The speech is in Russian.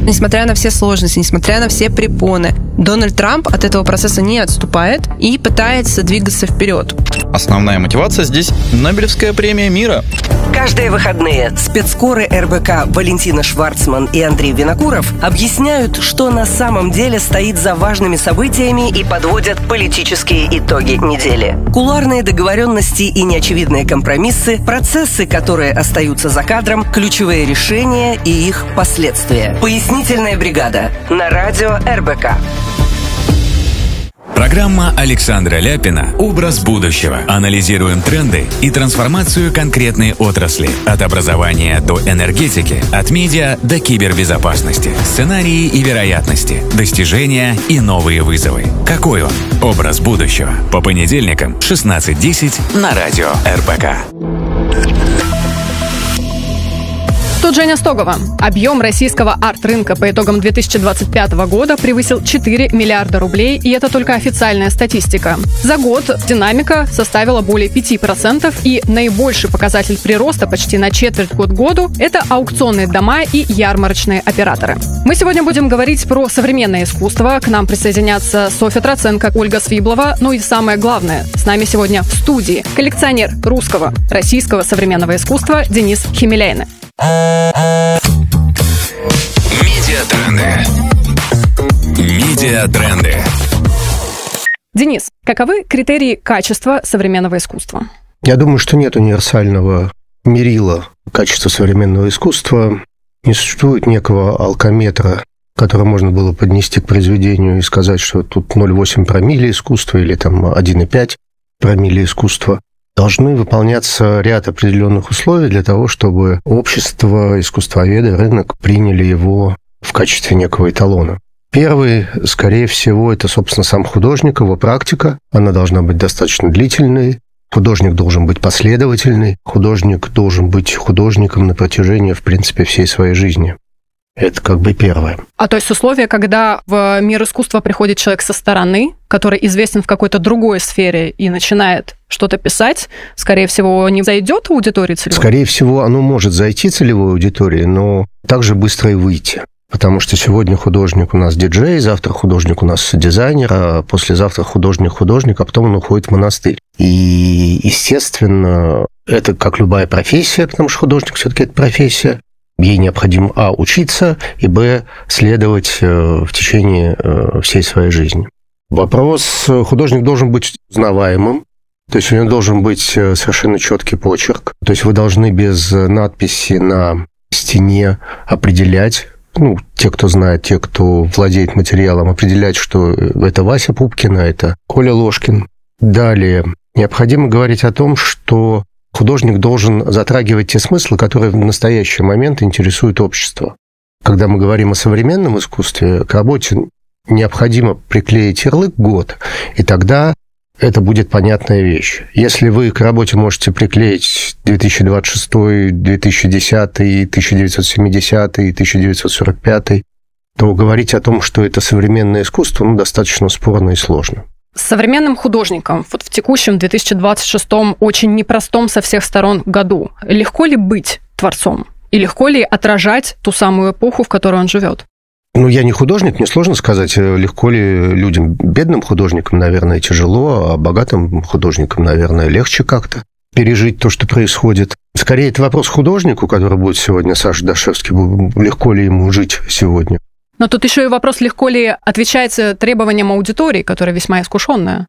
Несмотря на все сложности, несмотря на все препоны, Дональд Трамп от этого процесса не отступает и пытается двигаться вперед. Основная мотивация здесь – Нобелевская премия мира. Каждые выходные спецкоры РБК Валентина Шварцман и Андрей Винокуров объясняют, что на самом деле стоит за важными событиями и подводят политические итоги недели. Кулуарные договоренности и неочевидные компромиссы, процессы, которые остаются за кадром, ключевые решения и их последствия. Пояснительная бригада на радио РБК. Программа Александра Ляпина «Образ будущего». Анализируем тренды и трансформацию конкретной отрасли. От образования до энергетики, от медиа до кибербезопасности. Сценарии и вероятности, достижения и новые вызовы. Какой он? Образ будущего. По понедельникам 16:10 на радио РБК. Тут Женя Стогова. Объем российского арт-рынка по итогам 2025 года превысил 4 миллиарда рублей, и это только официальная статистика. За год динамика составила более 5%, и наибольший показатель прироста почти на четверть год к году – это аукционные дома и ярмарочные операторы. Мы сегодня будем говорить про современное искусство. К нам присоединятся Софья Троценко, Ольга Свиблова. Ну и самое главное, с нами сегодня в студии коллекционер русского, российского современного искусства Денис Хемеляйне. Медиатренды. Денис, каковы критерии качества современного искусства? Я думаю, что нет универсального мерила качества современного искусства. Не существует некого алкометра, который можно было поднести к произведению и сказать, что тут 0,8 промилле искусства или там 1,5 промилле искусства. Должны выполняться ряд определенных условий для того, чтобы общество, искусствоведы, рынок приняли его в качестве некого эталона. Первый, скорее всего, это, собственно, сам художник, его практика. Она должна быть достаточно длительной. Художник должен быть последовательный. Художник должен быть художником на протяжении, в принципе, всей своей жизни. Это как бы первое. А то есть условия, когда в мир искусства приходит человек со стороны, который известен в какой-то другой сфере и начинает что-то писать, скорее всего, не зайдет в аудиторию целевой? Скорее всего, оно может зайти целевой аудитории, но также быстро и выйти. Потому что сегодня художник у нас диджей, завтра художник у нас дизайнер, а послезавтра художник, а потом он уходит в монастырь. И, естественно, это как любая профессия, потому что художник все-таки это профессия. Ей необходимо, учиться, и, следовать в течение всей своей жизни. Вопрос, художник должен быть узнаваемым, то есть у него должен быть совершенно четкий почерк. То есть вы должны без надписи на стене определять, те, кто знает, те, кто владеет материалом, определять, что это Вася Пупкин, а это Коля Ложкин. Далее, необходимо говорить о том, что художник должен затрагивать те смыслы, которые в настоящий момент интересуют общество. Когда мы говорим о современном искусстве, к работе необходимо приклеить ярлык «год», и тогда это будет понятная вещь. Если вы к работе можете приклеить 2026, 2010, 1970, 1945, то говорить о том, что это современное искусство, достаточно спорно и сложно. Современным художникам в текущем 2026 очень непростом со всех сторон году легко ли быть творцом? И легко ли отражать ту самую эпоху, в которой он живет? Я не художник, мне сложно сказать, легко ли людям, бедным художникам, наверное, тяжело, а богатым художникам, наверное, легче как-то пережить то, что происходит. Скорее, это вопрос художнику, который будет сегодня, Саша Дашевский, легко ли ему жить сегодня. Но тут еще и вопрос, легко ли отвечать требованиям аудитории, которая весьма искушенная.